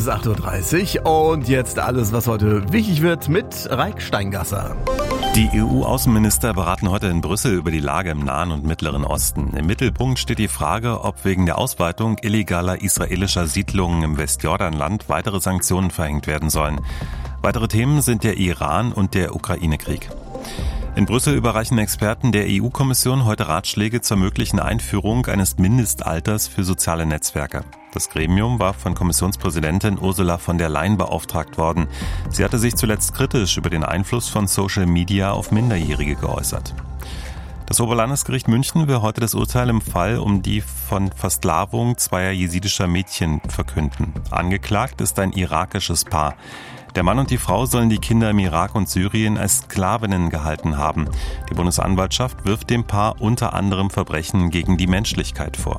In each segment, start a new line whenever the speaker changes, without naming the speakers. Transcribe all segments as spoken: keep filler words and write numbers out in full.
ist acht Uhr dreißig und jetzt alles, was heute wichtig wird mit Raik Steingasser.
Die E U-Außenminister beraten heute in Brüssel über die Lage im Nahen und Mittleren Osten. Im Mittelpunkt steht die Frage, ob wegen der Ausweitung illegaler israelischer Siedlungen im Westjordanland weitere Sanktionen verhängt werden sollen. Weitere Themen sind der Iran und der Ukraine-Krieg. In Brüssel überreichen Experten der E U-Kommission heute Ratschläge zur möglichen Einführung eines Mindestalters für soziale Netzwerke. Das Gremium war von Kommissionspräsidentin Ursula von der Leyen beauftragt worden. Sie hatte sich zuletzt kritisch über den Einfluss von Social Media auf Minderjährige geäußert. Das Oberlandesgericht München will heute das Urteil im Fall um die von Versklavung zweier jesidischer Mädchen verkünden. Angeklagt ist ein irakisches Paar. Der Mann und die Frau sollen die Kinder im Irak und Syrien als Sklavinnen gehalten haben. Die Bundesanwaltschaft wirft dem Paar unter anderem Verbrechen gegen die Menschlichkeit vor.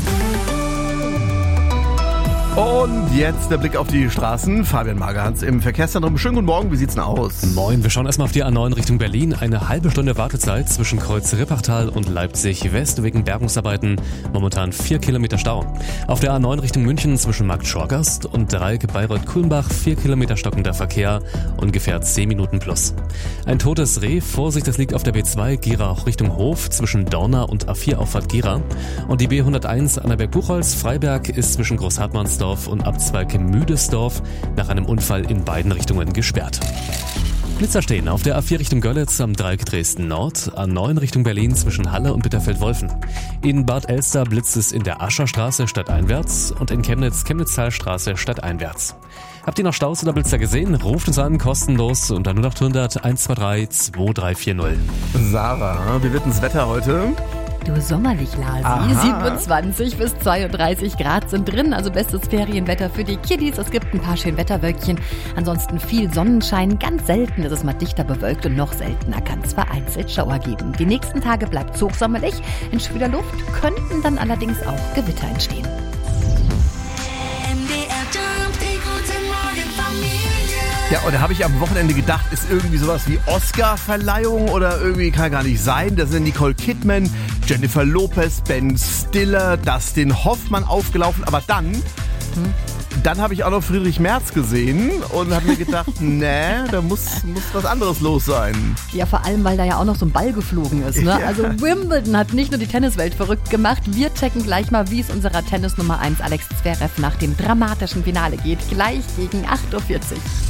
Und jetzt der Blick auf die Straßen. Fabian Magerhans im Verkehrszentrum. Schönen guten Morgen, wie sieht's denn aus?
Moin, wir schauen erstmal auf die A neun Richtung Berlin. Eine halbe Stunde Wartezeit zwischen Kreuz Rippachtal und Leipzig West wegen Bergungsarbeiten. Momentan vier Kilometer Stau. Auf der A neun Richtung München zwischen Markt Schorgast und Dreieck Bayreuth-Kulmbach vier Kilometer stockender Verkehr, ungefähr zehn Minuten plus. Ein totes Reh, Vorsicht, das liegt auf der B zwei Gera Richtung Hof zwischen Dorna und A vier Auffahrt Gera. Und die B hunderteins Annaberg-Buchholz-Freiberg ist zwischen Großhartmannsdorf und Abzweig Müdesdorf nach einem Unfall in beiden Richtungen gesperrt. Blitzer stehen auf der A vier Richtung Görlitz am Dreieck Dresden Nord, A neun Richtung Berlin zwischen Halle und Bitterfeld-Wolfen. In Bad Elster blitzt es in der Ascherstraße stadteinwärts und in Chemnitz Chemnitztalstraße stadteinwärts. Habt ihr noch Staus oder Blitzer gesehen? Ruft uns an, kostenlos unter null acht hundert eins zwei drei zwei drei vier null.
Sarah, wie wird denn das Wetter heute?
Du, sommerlich, Lasi.
Aha.
siebenundzwanzig bis zweiunddreißig Grad sind drin, also bestes Ferienwetter für die Kiddies. Es gibt ein paar schöne Wetterwölkchen, ansonsten viel Sonnenschein. Ganz selten ist es mal dichter bewölkt und noch seltener kann es vereinzelt Schauer geben. Die nächsten Tage bleibt es hochsommerlich. In schwüler Luft könnten dann allerdings auch Gewitter entstehen.
Ja, und da habe ich am Wochenende gedacht, ist irgendwie sowas wie Oscar-Verleihung oder irgendwie kann gar nicht sein. Da sind Nicole Kidman, Jennifer Lopez, Ben Stiller, Dustin Hoffmann aufgelaufen. Aber dann, hm, dann habe ich auch noch Friedrich Merz gesehen und habe mir gedacht, nee, da muss, muss was anderes los sein.
Ja, vor allem, weil da ja auch noch so ein Ball geflogen ist. Ne?
Ja.
Also Wimbledon hat nicht nur die Tenniswelt verrückt gemacht. Wir checken gleich mal, wie es unserer Tennis Nummer eins Alex Zverev nach dem dramatischen Finale geht. Gleich gegen acht Uhr vierzig.